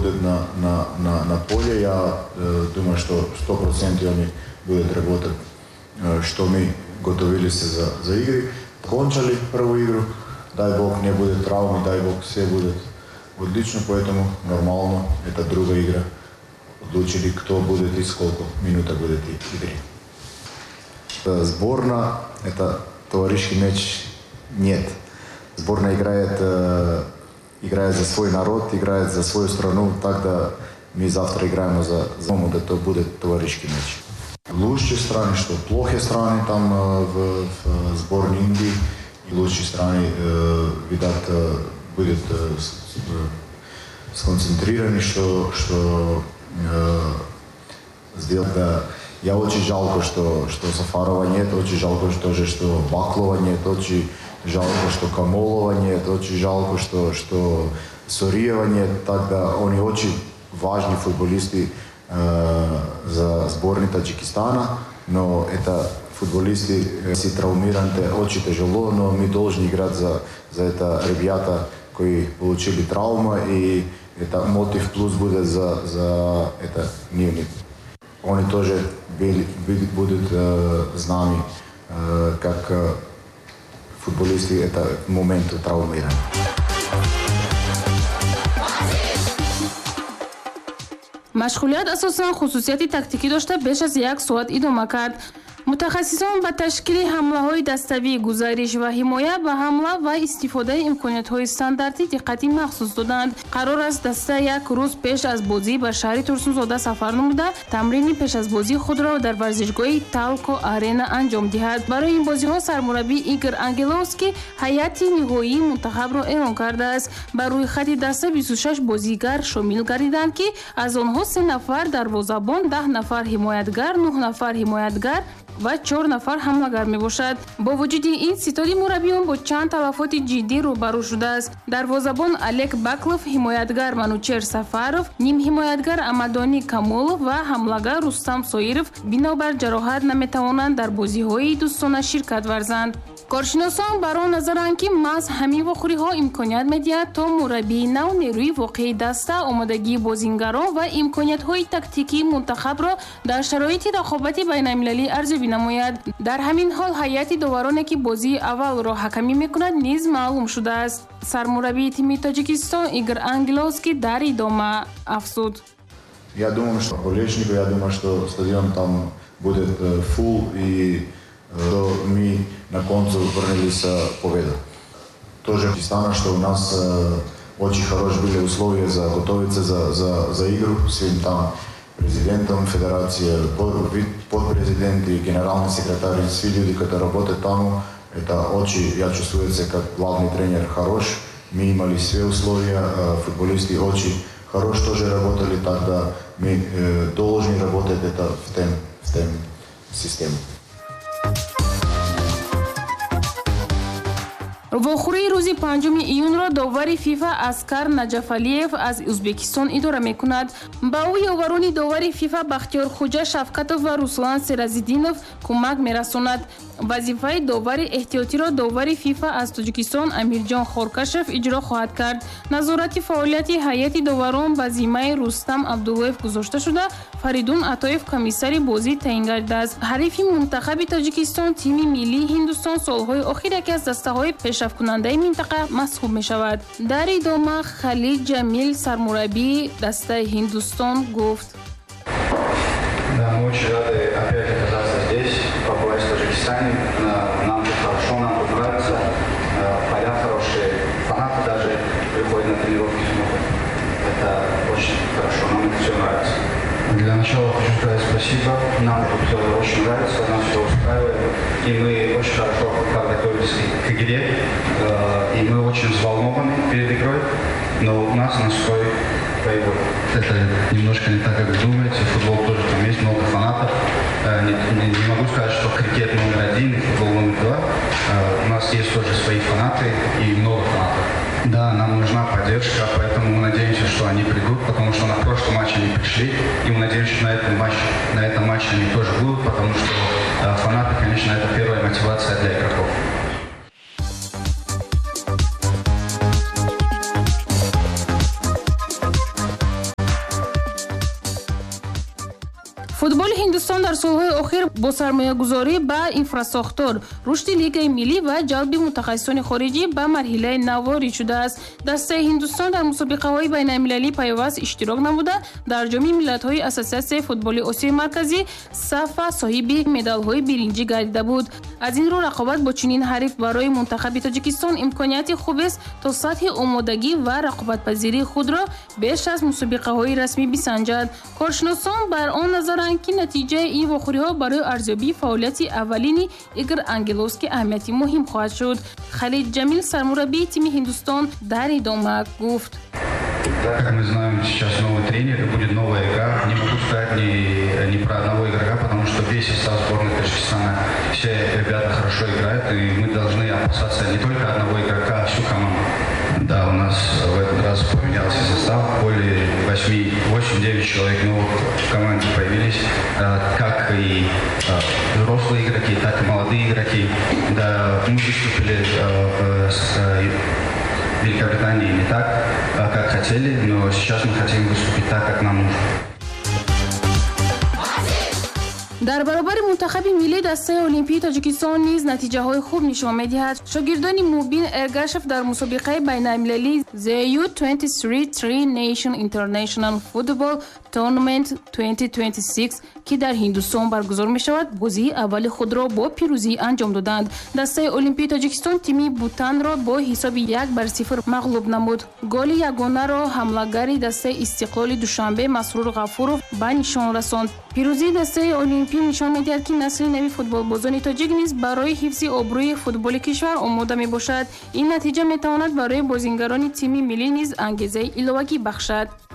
будет на поле, я думаю, что 100% они будут работать, что мы готовились за игры. Кончили первую игру, дай бог не будет травмы, дай бог все будет отлично, поэтому нормально, это другая игра. Отлучили, кто будет и сколько минут будет игры. Сборная, это товарищеский матч нет. Сборная играет за свой народ, играет за свою страну, тогда мы завтра играем за это будет товарищеский матч. Лучшие страны, что плохие страны там в сборной Индии, и лучшие страны, видать, будет сконцентрированы, что сделать. Да. Я очень жалко, что Сафарова нет, очень жалко тоже, что Баклова нет, очень жалко, что Камолова нет, очень жалко, что Сориева нет. Тогда они очень важные футболисты за сборную Таджикистана, но это футболисты, если травмированы, очень тяжело, но мы должны играть за это ребята, которые получили травму, и это мотив плюс будет за это дневник. Они тоже будут с нами, как футболисты, это момент травмирования. машғулият асосан хусусияти тактикӣ дошта беш аз 1 соат идома кард. мутахассисон ба ташкили ҳамлаҳои даставӣ, гузариш ва ҳимоя ба ҳамла ва истифодаи имкониятҳои стандартӣ диққати махсус доданд. қарор аст даста 1 рӯз пеш аз бозӣ ба шаҳри Турсунзода сафар намуда тамрини пеш аз бозии худро дар варзишгоҳи Талко Арена анҷом диҳад. барои ин бозиҳо сармураббӣ Игор Ангеловский ҳайати ниҳоии мунтахабро эълон кардааст. бар рӯи хати даста 26 бозигар шомил гардиданд ки аз онҳо 3 нафар дарвозабон, 10 нафар ҳимоятгар, 9 нафар ҳимоятгар ва 4 нафар ҳамлагар мебошад. бо вуҷуди ин ситоди мураббиён бо чанд талафоти ҷиддӣ рӯбарӯ шудааст. дарвозабон Олег Баклов, ҳимоятгар Манучер Сафаров, нимҳимоятгар Амадони Камолов ва ҳамлагар Рустам Соиров бинобар ҷароҳат наметавонанд дар бозиҳои дӯстона ширкат варзанд. коршиносон бар он назаранд ки маҳз ҳамин вохӯриҳо имконият медиҳад то мураббии нав нерӯи воқеи даста, омодагии бозингарон ва имкониятҳои тактикии мунтахабро дар шароити рақобати байналмилалӣ арзёбӣ намояд. дар ҳамин ҳол ҳайати довароне ки бозии аввалро ҳакамӣ мекунад низ маълум шудааст. сармураббии тими Таҷикистон Игор Ангеловский дар идома афзуд: Я думаю, что Олешнику, я думаю, что стадион там будет full, и мы на концу вернулись победу. Тоже Таджикистана, что у нас очень хорошие были условия готовиться за игру с там президентом федерации, подпрезидент и генеральный секретарь, все люди, которые работают там. Это очень, я чувствую себя как главный тренер хорош. Мы имели все условия, футболисты очень хорошо тоже работали, тогда мы должны работать это в тем системе. вохӯрии рӯзи 5 июнро довари фифа Аскар Наҷафалиев аз Узбекистон идора мекунад. ба ӯ ёварони довари фифа Бахтиёрхоҷа Шавкатов ва Руслан Серазиддинов кӯмак мерасонад. вазифаи довари эҳтиётиро довари фифа аз Тоҷикистон Амирҷон Хоркашев иҷро хоҳад кард. назорати фаъолияти ҳайати доварон ба зиммаи Рустам Абдуллоев гузошта шуда, Фаридун Атоев комиссари бозӣ таъин гардидааст. ҳарифи мунтахаби Тоҷикистон тими миллии Ҳиндустон солҳои охир яке аз дастаҳои пешрафкунандаи минтақа маҳсуб мешавад. дар идома Халид Ҷамил, сармураббии дастаи Ҳиндустон, гуфт: Мы очень рады опять оказаться здесь, побывать в Таджикистане. Нам тут хорошо, нам тут нравится. Поля хорошие, фанаты даже приходят на тренировки, смотрят. Это очень хорошо, нам это все нравится. Для начала хочу сказать спасибо. Нам тут все очень нравится, нам все устраивает. И мы очень хорошо подготовились к игре. И мы очень взволнованы перед игрой. Но у нас настрой боевой. Это немножко не так, как вы думаете. Футбол тоже там есть много фанатов. Не могу сказать, что крикет номер 1 и футбол номер 2. У нас есть тоже свои фанаты и много фанатов. Да, нам нужна поддержка, поэтому мы надеемся, что они придут, потому что на прошлом матче они пришли, и мы надеемся, что на этом матче они тоже будут, потому что фанаты, конечно, это первая мотивация для игроков. футболи ҳиндустон дар солҳои охир бо сармоягузорӣ ба инфрасохтор, рушди лигаи миллӣ ва ҷалби мутахассисони хориҷӣ ба марҳилаи нав ворид шудааст. Дастаи ҳиндустон дар мусобиқаҳои байналмилалӣ пайваст иштирок намуда, дар ҷоми миллатҳои ассотсиатсияи футболи Осиёи марказӣ САФа соҳиби медалҳои биринҷӣ гардида буд. Аз ин рӯ рақобат бо чунин ҳариф барои мунтахаби Тоҷикистон имконияти хубест, то сатҳи омодагӣ ва рақобатпазирии худро беш аз мусобиқаҳои расмӣ бисанҷад. Коршиносон бар он назаранд, ки натиҷаи ин вохӯриҳо барои арзёбии фаъолияти аввалини Игор Ангеловский аҳамияти муҳим хоҳад шуд. Халид Ҷамил, сармураббии тими Ҳиндустон, дар идома гуфт: Так как мы знаем, сейчас новый тренер, и будет новая игра. Не могу сказать ни про одного игрока, потому что весь состав сборной Таджикистана, все ребята хорошо играют, и мы должны опасаться не только одного игрока, а всю команду. Да, у нас в этот раз поменялся состав, более 8-9 человек новых в команде появились, как и взрослые игроки, так и молодые игроки. Да, мы выступили с Великобритании не так, как хотели, но сейчас мы хотим выступить так, как нам нужно. дар баробари мунтахаби миллии дастаи олимпии Тоҷикистон низ натиҷаҳои хуб нишон медиҳад. Шогирдони Мубин Эргашев дар мусобиқаи байналмилалии The U23 Tri Nation International Football Tournament 2026 ки дар Ҳиндустон баргузор мешавад, бозии аввали худро бо пирӯзӣ анҷом доданд. Дастаи олимпии Тоҷикистон тими Бутанро бо ҳисоби 1-0 мағлуб намуд. голи ягонаро ҳамлагари дастаи Истиқлоли Душанбе Масрур Ғафуров ба нишон расонд. пирӯзии дастаи олимпӣ нишон медиҳад, ки насли нави футболбозони тоҷик низ барои ҳифзи обрӯи футболи кишвар омода мебошад. Ин натиҷа метавонад барои бозингарони тими миллӣ низ ангезаи иловагӣ бахшад.